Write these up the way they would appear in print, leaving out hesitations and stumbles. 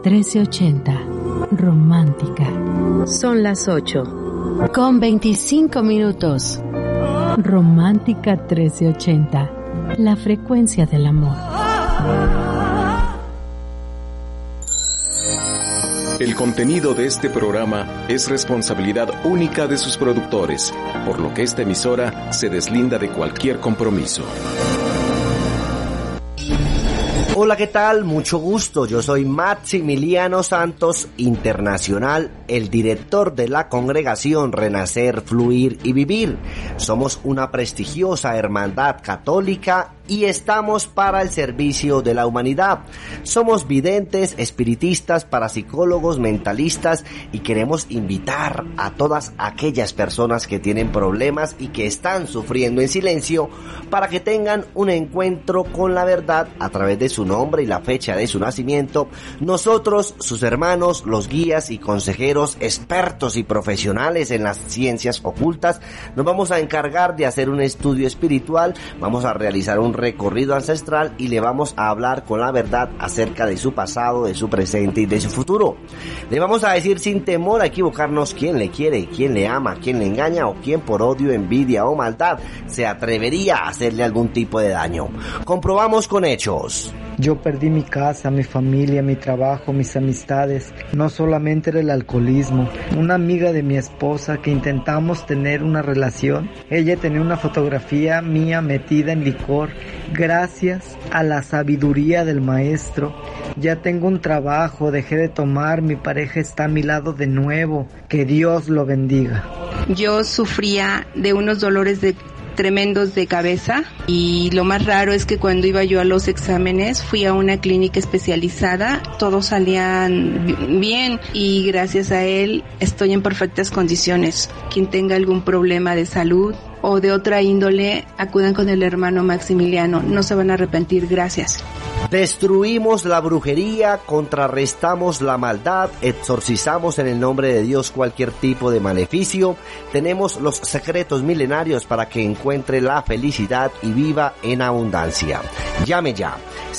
1380. Romántica. Son las 8. Con 25 minutos. Romántica 1380. La frecuencia del amor. El contenido de este programa es responsabilidad única de sus productores, por lo que esta emisora se deslinda de cualquier compromiso. Hola, ¿qué tal? Mucho gusto. Yo soy Maximiliano Santos Internacional, el director de la congregación Renacer, Fluir y Vivir. Somos una prestigiosa hermandad católica y estamos para el servicio de la humanidad. Somos videntes, espiritistas, parapsicólogos, mentalistas y queremos invitar a todas aquellas personas que tienen problemas y que están sufriendo en silencio para que tengan un encuentro con la verdad a través de su nombre y la fecha de su nacimiento. Nosotros, sus hermanos, los guías y consejeros, expertos y profesionales en las ciencias ocultas, nos vamos a encargar de hacer un estudio espiritual, vamos a realizar un recorrido ancestral y le vamos a hablar con la verdad acerca de su pasado, de su presente y de su futuro. Le vamos a decir sin temor a equivocarnos quién le quiere, quién le ama, quién le engaña o quién por odio, envidia o maldad se atrevería a hacerle algún tipo de daño. Comprobamos con hechos. Yo perdí mi casa, mi familia, mi trabajo, mis amistades. No solamente era el alcoholismo. Una amiga de mi esposa que intentamos tener una relación, ella tenía una fotografía mía metida en licor. Gracias a la sabiduría del maestro, ya tengo un trabajo, dejé de tomar, mi pareja está a mi lado de nuevo. Que Dios lo bendiga. Yo sufría de unos dolores tremendos de cabeza y lo más raro es que cuando iba yo a los exámenes fui a una clínica especializada, todos salían bien y gracias a él estoy en perfectas condiciones. Quien tenga algún problema de salud o de otra índole, acudan con el hermano Maximiliano, no se van a arrepentir. Gracias. Destruimos la brujería, contrarrestamos la maldad, exorcizamos en el nombre de Dios cualquier tipo de maleficio. Tenemos los secretos milenarios para que encuentre la felicidad y viva en abundancia. Llame ya.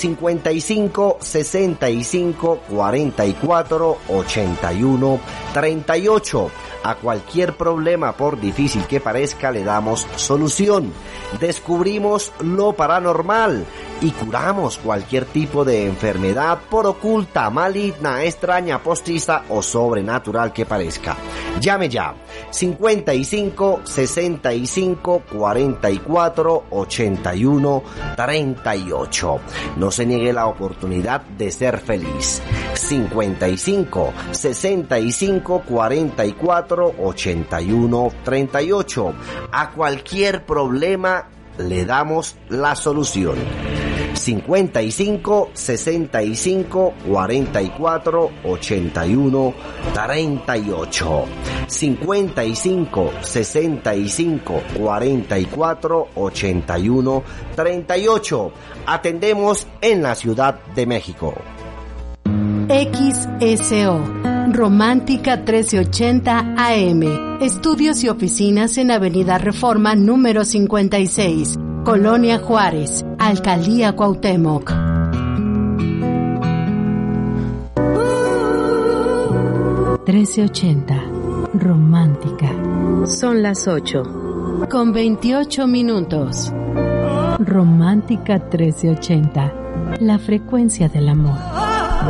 55 65 44 81 38. A cualquier problema, por difícil que parezca, le damos solución. Descubrimos lo paranormal y curamos cualquier tipo de enfermedad, por oculta, maligna, extraña, postiza o sobrenatural que parezca. Llame ya. 55 65 44 81 38. No se niegue la oportunidad de ser feliz. 55 65 44 81 38. A cualquier problema le damos la solución. 55 65 44 81 38. 55 65 44 81 38. Atendemos en la Ciudad de México. XSO Romántica 1380 AM. Estudios y oficinas en Avenida Reforma número 56, Colonia Juárez, Alcaldía Cuauhtémoc. Romántica. Son las 8. Con 28 minutos. Romántica 1380. La frecuencia del amor.